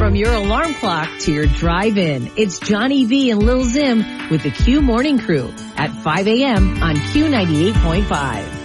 From your alarm clock to your drive-in, it's Johnny V and Lil Zim with the Q Morning Crew at 5 a.m. on Q98.5.